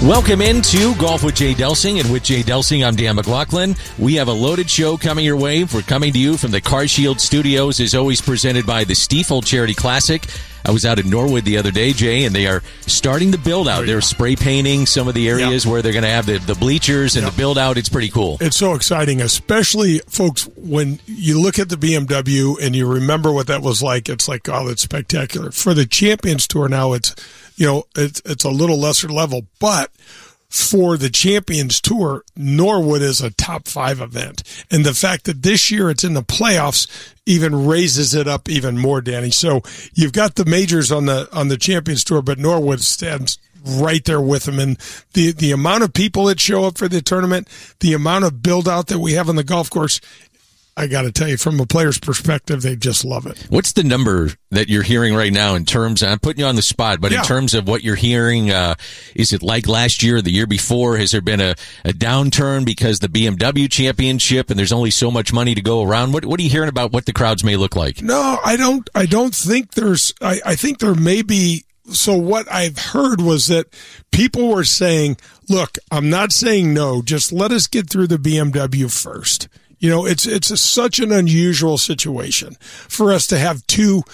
Welcome into Golf with Jay Delsing, and with Jay Delsing, I'm Dan McLaughlin. We have a loaded show coming your way. We're coming to you from the CarShield Studios, as always presented by the Stiefel Charity Classic. I was out in Norwood the other day, Jay, and they are starting to build out. They're spray painting some of the areas where they're going to have the bleachers and the build out. It's pretty cool. It's so exciting, especially, folks, when you look at the BMW and you remember what that was like. It's like, oh, it's spectacular. For the Champions Tour now, it's a little lesser level, but for the Champions Tour, Norwood is a top 5 event. And the fact that this year it's in the playoffs even raises it up even more, Danny. So you've got the majors on the Champions Tour, but Norwood stands right there with them. And the amount of people that show up for the tournament, the amount of build out that we have on the golf course, I got to tell you, from a player's perspective, they just love it. What's the number that you're hearing right now in terms, I'm putting you on the spot, but in terms of what you're hearing, is it like last year, the year before? Has there been a downturn because the BMW championship and there's only so much money to go around? What are you hearing about what the crowds may look like? No, I don't think there's, I think there may be. So what I've heard was that people were saying, look, I'm not saying no, just let us get through the BMW first. You know, it's such an unusual situation for us to have two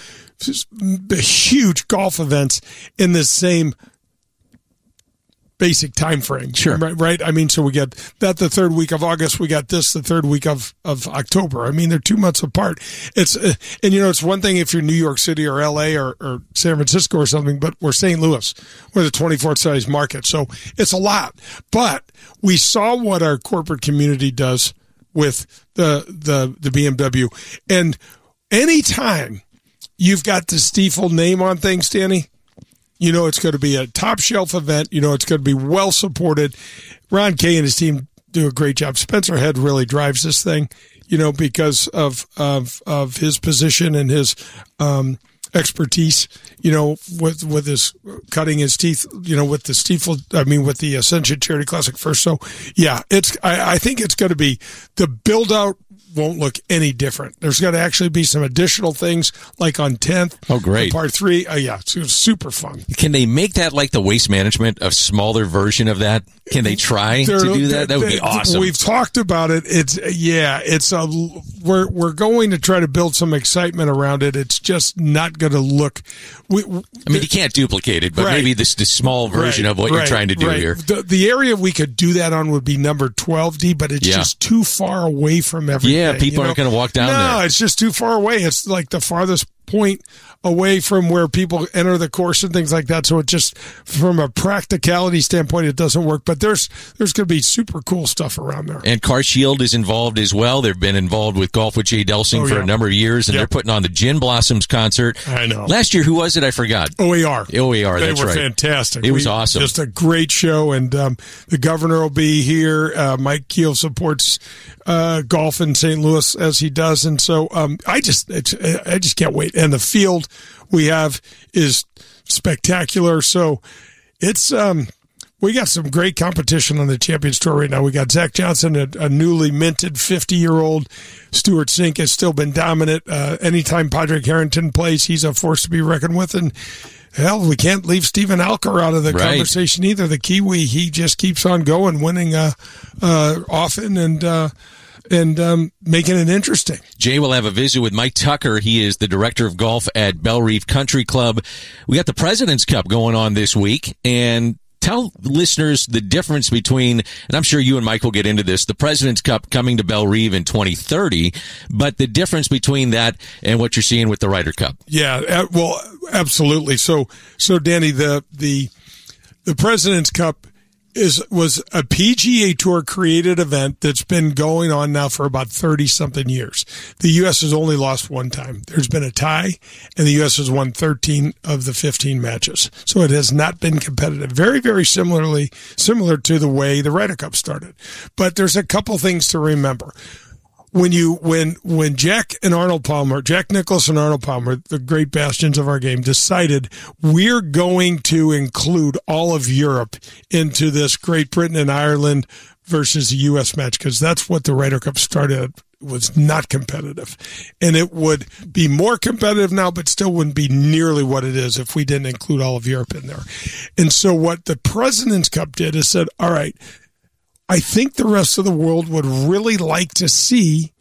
huge golf events in the same basic time frame. Sure. Right? I mean, so we got that the third week of August, we got this the third week of October. I mean, they're 2 months apart. It's it's one thing if you're New York City or LA or San Francisco or something, but we're St. Louis. We're the 24th size market. So it's a lot. But we saw what our corporate community does with the BMW. And anytime you've got the Stiefel name on things, Danny, you know it's going to be a top shelf event. You know it's going to be well supported. Ron Kay and his team do a great job. Spencer Head really drives this thing, you know, because of his position and his expertise, you know, with his cutting his teeth, you know, with the Stiefel, with the Ascension Charity Classic first. So yeah, I think it's going to be, the build out won't look any different. There's going to actually be some additional things like on 10th. Oh, great. Part 3. It's super fun. Can they make that like the Waste Management, a smaller version of that? Can they try to do that? That would be awesome. We've talked about it. We're going to try to build some excitement around it. It's just not going to look. You can't duplicate it, but maybe this small version of what you're trying to do here. The area we could do that on would be number 12D, but it's just too far away from everything. Yeah, people aren't going to walk down there. No, it's just too far away. It's like the farthest point away from where people enter the course and things like that. So it just, from a practicality standpoint, it doesn't work. But there's going to be super cool stuff around there. And CarShield is involved as well. They've been involved with Golf with Jay Delsing for a number of years, and they're putting on the Gin Blossoms concert. I know. Last year, who was it? I forgot. OAR. That's right. They were fantastic. It was awesome. Just a great show, and the governor will be here. Mike Keel supports golf in St. Louis as he does, and so I just can't wait. And the field we have is spectacular. So it's we got some great competition on the Champions Tour right now. We got Zach Johnson, a newly minted 50-year-old. Stuart Sink has still been dominant. Anytime Padraig Harrington plays, he's a force to be reckoned with. And hell, we can't leave Stephen Alker out of the conversation either. The Kiwi, he just keeps on going, winning often and making it interesting. Jay will have a visit with Mike Tucker. He is the director of golf at Belle Reef Country Club. We got the President's Cup going on this week, and tell listeners the difference between, and I'm sure you and Mike will get into this, the President's Cup coming to Belle Reef in 2030, but the difference between that and what you're seeing with the Ryder Cup. Yeah, well, absolutely. So Danny, the President's Cup was a PGA Tour created event that's been going on now for about 30-something years. The U.S. has only lost one time. There's been a tie, and the U.S. has won 13 of the 15 matches. So it has not been competitive. Very, very similar to the way the Ryder Cup started. But there's a couple things to remember. When Jack Nicklaus and Arnold Palmer, the great bastions of our game, decided we're going to include all of Europe into this Great Britain and Ireland versus the U.S. match, because that's what the Ryder Cup started was not competitive. And it would be more competitive now, but still wouldn't be nearly what it is if we didn't include all of Europe in there. And so what the President's Cup did is said, all right, I think the rest of the world would really like to see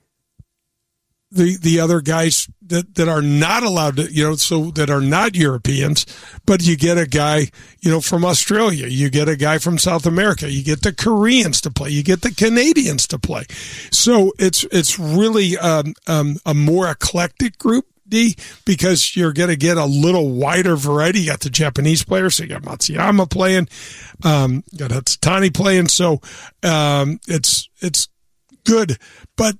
the other guys that are not allowed to, so that are not Europeans, but you get a guy, from Australia, you get a guy from South America, you get the Koreans to play, you get the Canadians to play. So it's really a more eclectic group, D, because you're going to get a little wider variety. You got the Japanese players, so you got Matsuyama playing, you got Hatsutani playing, so it's good, but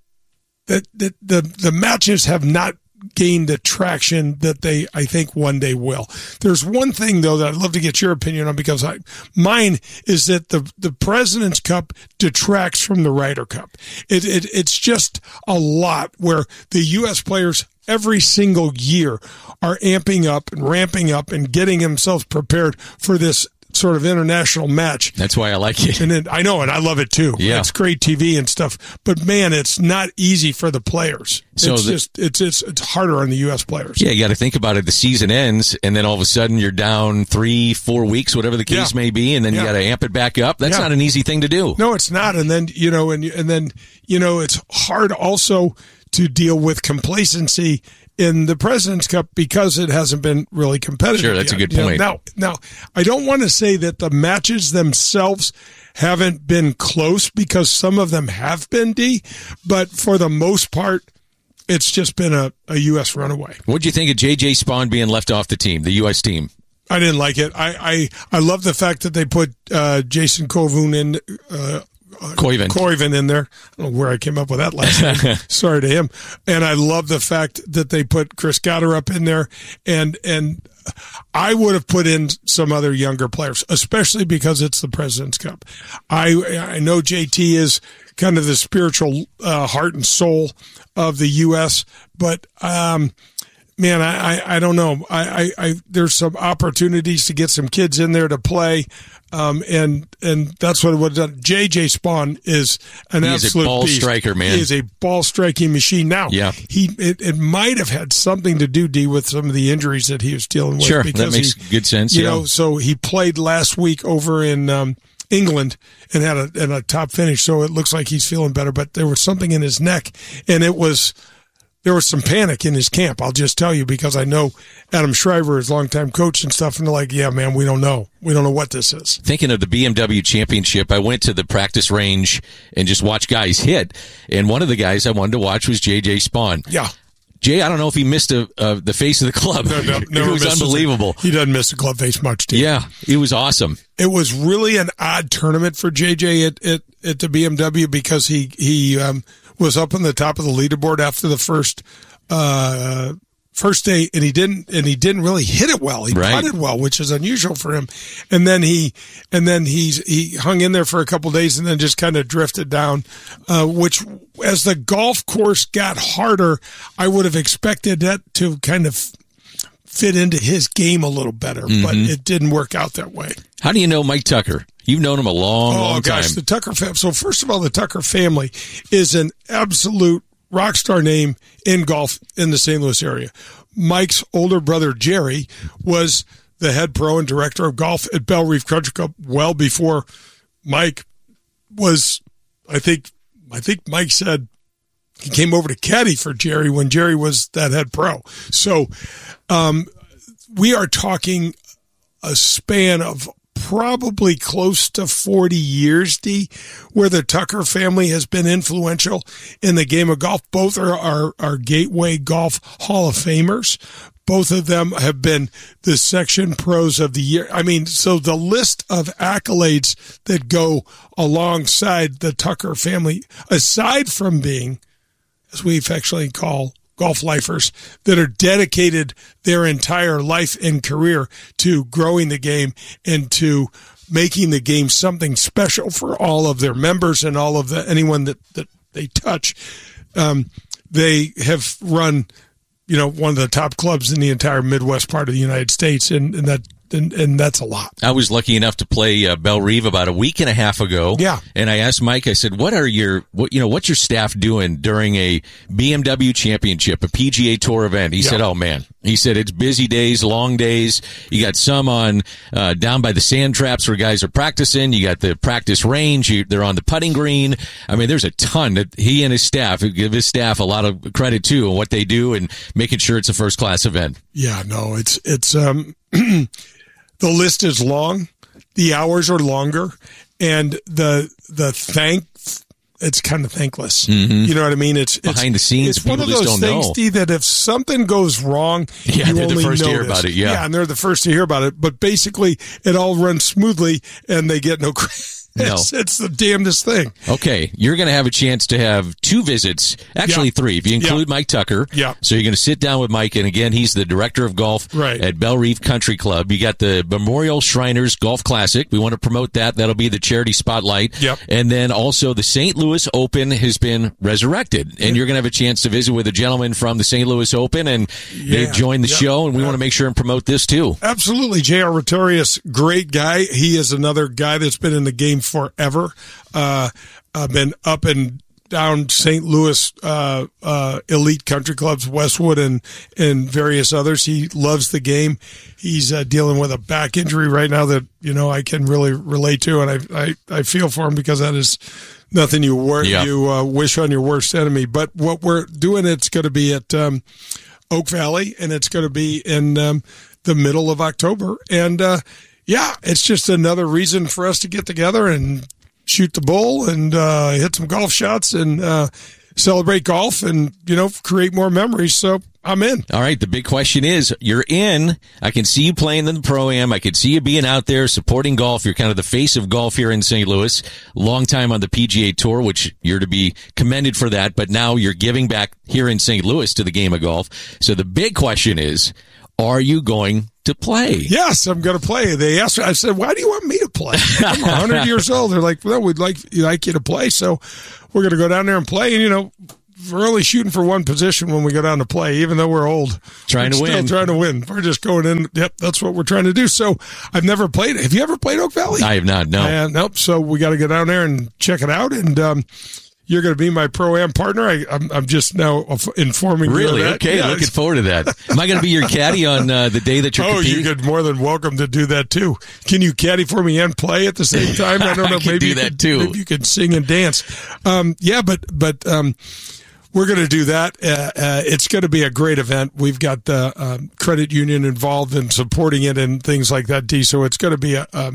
the matches have not gained the traction that they, I think, one day will. There's one thing, though, that I'd love to get your opinion on, because mine is that the President's Cup detracts from the Ryder Cup. It's just a lot where the U.S. players every single year are amping up and ramping up and getting themselves prepared for this sort of international match. That's why I like it. And I know, and I love it too. Yeah. It's great TV and stuff. But man, it's not easy for the players. So it's harder on the U.S. players. Yeah, you got to think about it. The season ends, and then all of a sudden you're down 3-4 weeks, whatever the case may be, and then you got to amp it back up. That's not an easy thing to do. No, it's not. And then and then it's hard also to deal with complacency in the President's Cup because it hasn't been really competitive. Sure, that's yet. a good point. Now, I don't want to say that the matches themselves haven't been close, because some of them have been, D, but for the most part, it's just been a U.S. runaway. What'd you think of J.J. Spaun being left off the team, the U.S. team? I didn't like it. I love the fact that they put Jason Koivun in. Koivun in there. I don't know where I came up with that last name. Sorry to him. And I love the fact that they put Chris Gotterup in there. And I would have put in some other younger players, especially because it's the President's Cup. I know JT is kind of the spiritual heart and soul of the U.S., but man, I don't know. I there's some opportunities to get some kids in there to play, and that's what it would have done. J.J. Spaun is an absolute beast. He's a ball striker, man. He is a ball striking machine. Now, it might have had something to do, D, with some of the injuries that he was dealing with. Sure, that makes good sense. So he played last week over in England and had a top finish. So it looks like he's feeling better, but there was something in his neck, and there was some panic in his camp, I'll just tell you, because I know Adam Shriver is longtime coach and stuff, and they're like, yeah, man, we don't know. We don't know what this is. Thinking of the BMW Championship, I went to the practice range and just watched guys hit, and one of the guys I wanted to watch was J.J. Spaun. Yeah. Jay, I don't know if he missed the face of the club. No, it was unbelievable. He doesn't miss the club face much, too. Yeah, it was awesome. It was really an odd tournament for JJ at the BMW, because he was up on the top of the leaderboard after the first day, and he didn't really hit it well. He putted well, which is unusual for him. And then he hung in there for a couple of days and then just kind of drifted down, which, as the golf course got harder, I would have expected that to kind of fit into his game a little better, but it didn't work out that way. How do you know Mike Tucker? You've known him a long time. The Tucker family. So first of all, the Tucker family is an absolute rock star name in golf in the St. Louis area. Mike's older brother, Jerry, was the head pro and director of golf at Belle Reef Country Club well before Mike was, I think Mike said he came over to caddy for Jerry when Jerry was that head pro. So we are talking a span of probably close to 40 years, D, where the Tucker family has been influential in the game of golf. Both are Gateway Golf Hall of Famers. Both of them have been the section pros of the year. I mean, so the list of accolades that go alongside the Tucker family, aside from being, as we affectionately call golf lifers, that are dedicated their entire life and career to growing the game and to making the game something special for all of their members and all of anyone that they touch. They have run, one of the top clubs in the entire Midwest part of the United States, and that and that's a lot. I was lucky enough to play Belle Reve about a week and a half ago. Yeah. And I asked Mike, I said, what's your staff doing during a BMW championship, a PGA Tour event? He said, oh man, he said, it's busy days, long days. You got some on, down by the sand traps where guys are practicing. You got the practice range. They're on the putting green. I mean, there's a ton that he and his staff, give his staff a lot of credit too on what they do and making sure it's a first class event. Yeah, no, it's, the list is long, the hours are longer, and it's kind of thankless. Mm-hmm. You know what I mean? It's behind the scenes. It's one of those things, Steve, that if something goes wrong, they're the first to hear about it. Yeah, and they're the first to hear about it. But basically, it all runs smoothly, and they get no credit. It's the damnedest thing. Okay, you're going to have a chance to have 2 visits, actually 3, if you include Mike Tucker. Yeah. So you're going to sit down with Mike, and again, he's the director of golf at Belle Reve Country Club. You got the Memorial Shriners Golf Classic. We want to promote that. That'll be the charity spotlight. Yep. And then also the St. Louis Open has been resurrected, and you're going to have a chance to visit with a gentleman from the St. Louis Open, and they've joined the show, and we want to make sure and promote this too. Absolutely. J.R. Retorius, great guy. He is another guy that's been in the game forever. Been up and down St. Louis elite country clubs, Westwood and various others. He loves the game. He's dealing with a back injury right now that I can really relate to, and I feel for him because that is nothing you wish on your worst enemy. But what we're doing, it's going to be at Oak Valley, and it's going to be in the middle of October, and it's just another reason for us to get together and shoot the bull and hit some golf shots and celebrate golf and, create more memories. So I'm in. All right. The big question is, you're in. I can see you playing in the Pro-Am. I can see you being out there supporting golf. You're kind of the face of golf here in St. Louis. Long time on the PGA Tour, which you're to be commended for that. But now you're giving back here in St. Louis to the game of golf. So the big question is, are you going to play? Yes, I'm going to play. They asked me, I said, why do you want me to play? I'm 100 years old. They're like, well, we'd like you to play. So we're going to go down there and play. And, we're only shooting for one position when we go down to play, even though we're old. Trying to win. We're just going in. Yep, that's what we're trying to do. So I've never played. Have you ever played Oak Valley? I have not, no. Nope. So we got to go down there and check it out. And you're going to be my Pro-Am partner. I'm just now informing you. Really? Okay, looking forward to that. Am I going to be your caddy on the day that you're competing? You're more than welcome to do that too. Can you caddy for me and play at the same time? I don't know. Maybe do that too. Maybe you can sing and dance. But we're going to do that. It's going to be a great event. We've got the credit union involved in supporting it and things like that, D. So it's going to be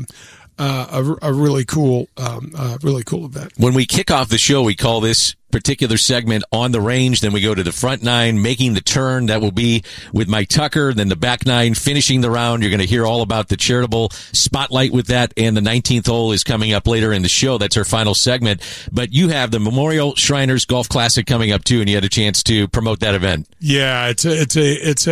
a really cool event. When we kick off the show, we call this particular segment On the Range. Then we go to the front nine, making the turn. That will be with Mike Tucker. Then the back nine, finishing the round. You're going to hear all about the charitable spotlight with that. And the 19th hole is coming up later in the show. That's our final segment. But you have the Memorial Shriners Golf Classic coming up too, and you had a chance to promote that event. Yeah, this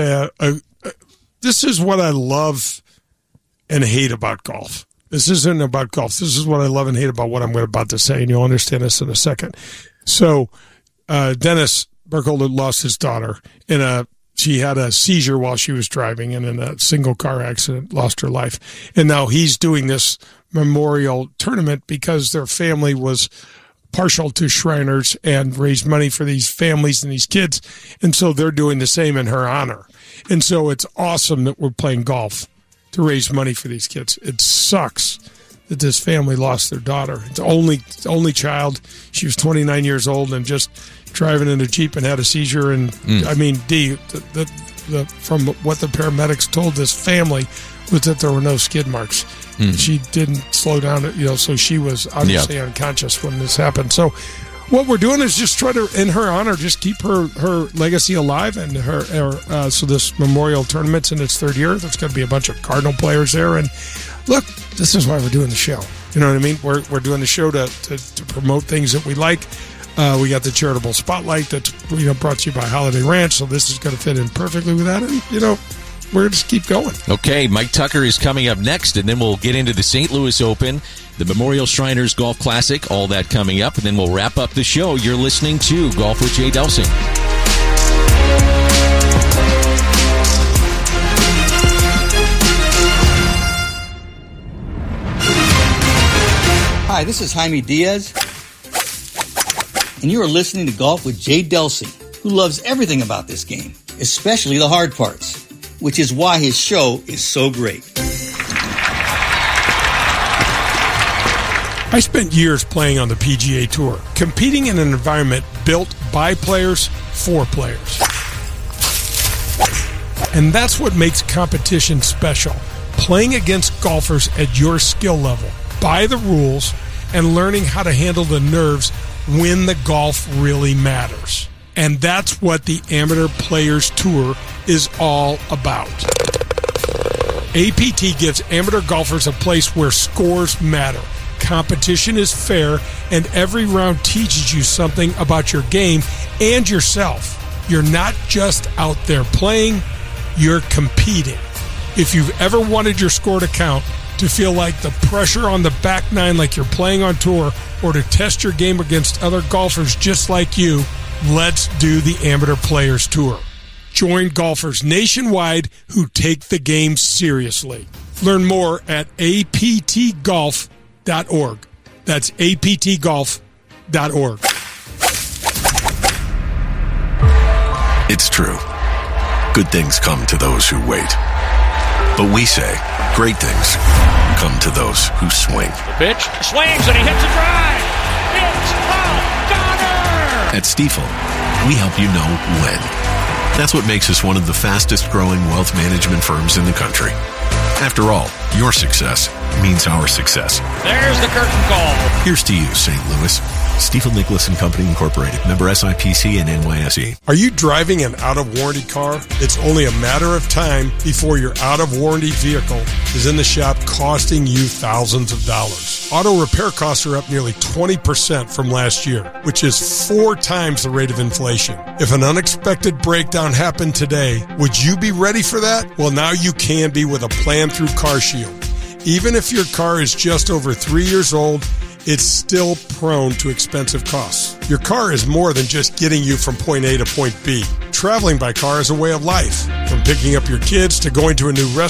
is what I love and hate about golf. This isn't about golf. This is what I love and hate about what I'm about to say, and you'll understand this in a second. So, Dennis Burkholder lost his daughter she had a seizure while she was driving, and in a single car accident lost her life. And now he's doing this memorial tournament because their family was partial to Shriners and raised money for these families and these kids. And so they're doing the same in her honor. And so it's awesome that we're playing golf to raise money for these kids. It sucks that this family lost their daughter. It's only child. She was 29 years old and just driving in a Jeep and had a seizure. And I mean, from what the paramedics told this family was that there were no skid marks. She didn't slow down, so she was obviously unconscious when this happened. So what we're doing is just try to, in her honor, just keep her legacy alive, and so this memorial tournament's in its third year. There's going to be a bunch of Cardinal players there, and look, this is why we're doing the show. You know what I mean? We're doing the show to promote things that we like. We got the charitable spotlight that's brought to you by Holiday Ranch, so this is going to fit in perfectly with that, and we're going to just keep going. Okay, Mike Tucker is coming up next, and then we'll get into the St. Louis Open, the Memorial Shriners Golf Classic, all that coming up, and then we'll wrap up the show. You're listening to Golf with Jay Delsing. Hi, this is Jaime Diaz, and you are listening to Golf with Jay Delsing, who loves everything about this game, especially the hard parts, which is why his show is so great. I spent years playing on the PGA Tour, competing in an environment built by players for players. And that's what makes competition special. Playing against golfers at your skill level, by the rules, and learning how to handle the nerves when the golf really matters. And that's what the Amateur Players Tour is all about. APT gives amateur golfers a place where scores matter. Competition is fair, and every round teaches you something about your game and yourself. You're not just out there playing, you're competing. If you've ever wanted your score to count, to feel like the pressure on the back nine like you're playing on tour, or to test your game against other golfers just like you, let's do the Amateur Players Tour. Join golfers nationwide who take the game seriously. Learn more at aptgolf.org. That's aptgolf.org. It's true. Good things come to those who wait. But we say great things come to those who swing. The pitch swings and he hits a drive. It's a goner! At Stifel, we help you know when. That's what makes us one of the fastest growing wealth management firms in the country. After all, your success means our success. There's the curtain call. Here's to you, St. Louis. Stifel Nicholas and Company Incorporated. Member SIPC and NYSE. Are you driving an out-of-warranty car? It's only a matter of time before your out-of-warranty vehicle is in the shop costing you thousands of dollars. Auto repair costs are up nearly 20% from last year, which is 4 times the rate of inflation. If an unexpected breakdown happened today, would you be ready for that? Well, now you can be with a plan through CarShield. Even if your car is just over 3 years old, it's still prone to expensive costs. Your car is more than just getting you from point A to point B. Traveling by car is a way of life. From picking up your kids to going to a new restaurant,